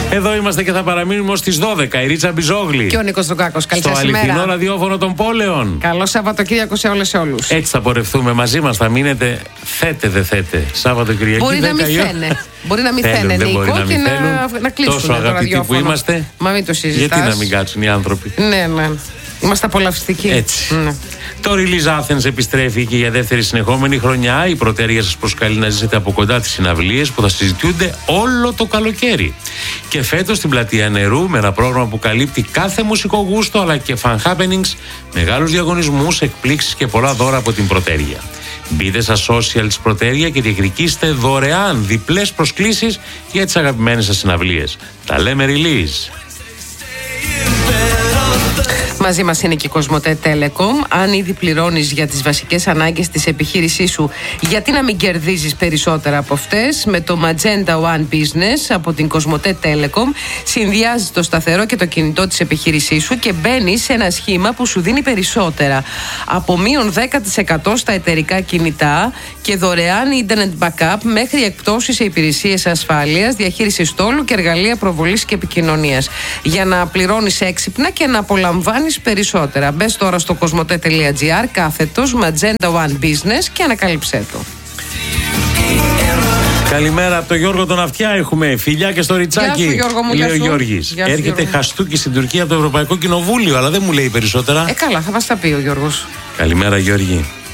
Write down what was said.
Εδώ είμαστε και θα παραμείνουμε ως τις 12. Η Ρίτσα Μπιζόγλη και ο Νίκος Δρουκάκος. Καλή σας ημέρα. Στο αληθινό ραδιόφωνο των πόλεων. Καλό Σαββατοκύριακο σε όλες και όλους. Έτσι θα πορευτούμε μαζί μας. Θα μείνετε. Θέτε, δεν θέτε. Σάββατο-Κυριακή. Μπορεί να μην θένε. Μπορεί να μην θένε, Νίκο, και να κλείσουν. Τόσο αγαπητοί που είμαστε. Μα μην το συζητάς. Γιατί να μην κάτσουν οι άνθρωποι. Ναι. Είμαστε απολαυστικοί. Έτσι. Ναι. Το Release Athens επιστρέφει και για δεύτερη συνεχόμενη χρονιά. Η Πρωτέρια σας προσκαλεί να ζήσετε από κοντά τις συναυλίες που θα συζητούνται όλο το καλοκαίρι. Και φέτος στην Πλατεία Νερού, με ένα πρόγραμμα που καλύπτει κάθε μουσικό γούστο αλλά και fan happenings, μεγάλους διαγωνισμούς, εκπλήξεις και πολλά δώρα από την Πρωτέρια. Μπείτε στα social της Πρωτέρια και διεκδικήστε δωρεάν διπλές προσκλήσεις για τις αγαπημένες σας συναυλίες. Τα λέμε Release. Μαζί μας είναι και η Κοσμοτέ Telecom. Αν ήδη πληρώνεις για τις βασικές ανάγκες της επιχείρησής σου, γιατί να μην κερδίζεις περισσότερα από αυτές? Με το Magenta One Business από την Κοσμοτέ Telecom συνδυάζεις το σταθερό και το κινητό της επιχείρησής σου και μπαίνεις σε ένα σχήμα που σου δίνει περισσότερα. Από μείον 10% στα εταιρικά κινητά και δωρεάν internet backup μέχρι εκπτώσεις σε υπηρεσίες ασφάλειας, διαχείριση στόλου και εργαλεία προβολής και επικοινωνίας. Για να πληρώνεις έξυπνα και να απολαμβάνεις περισσότερα. Μπες τώρα στο κοσμοτέ.gr /Magenta One Business και ανακάλυψέ το. Καλημέρα από τον Γιώργο τον Αυτιά. Έχουμε φιλιά και στο Ριτσάκι. Γεια σου, Γιώργο μου, λέει ο Γιώργης. Έρχεται χαστούκι στην Τουρκία από το Ευρωπαϊκό Κοινοβούλιο, αλλά δεν μου λέει περισσότερα. Καλά, θα μας τα πει ο Γιώργος. Καλημέρα, Γιώργη.